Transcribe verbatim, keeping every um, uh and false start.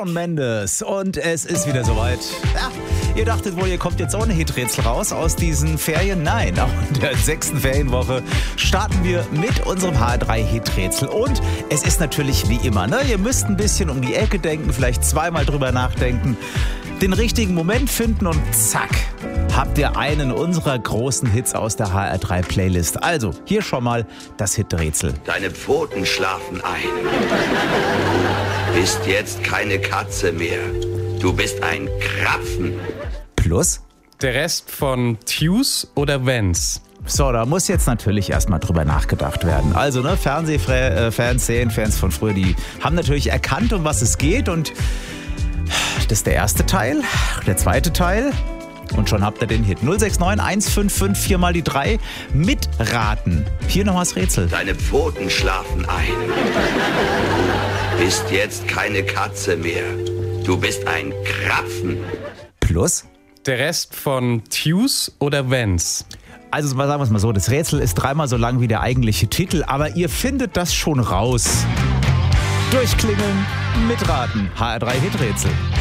Shawn Mendes und es ist wieder soweit. Ja, ihr dachtet wohl, ihr kommt jetzt ohne Hiträtsel raus aus diesen Ferien. Nein, auch in der sechsten Ferienwoche starten wir mit unserem H R drei Hiträtsel. Und es ist natürlich wie immer, ne? Ihr müsst ein bisschen um die Ecke denken, vielleicht zweimal drüber nachdenken, den richtigen Moment finden und zack, habt ihr einen unserer großen Hits aus der H R drei Playlist. Also, hier schon mal das Hiträtsel. Deine Pfoten schlafen ein. Du bist jetzt keine Katze mehr. Du bist ein Krapfen. Plus? Der Rest von Tues oder Vans? So, da muss jetzt natürlich erstmal drüber nachgedacht werden. Also, ne, Fernsehfans, Serienfans von früher, die haben natürlich erkannt, um was es geht. Und das ist der erste Teil, der zweite Teil. Und schon habt ihr den Hit. null sechs neun eins fünf fünf vier mal die drei. Mitraten. Hier nochmal das Rätsel. Deine Pfoten schlafen ein. Du bist jetzt keine Katze mehr. Du bist ein Krapfen. Plus? Der Rest von Tues oder Vans? Also sagen wir es mal so, das Rätsel ist dreimal so lang wie der eigentliche Titel, aber ihr findet das schon raus. Durchklingeln, mitraten. H R drei Hiträtsel.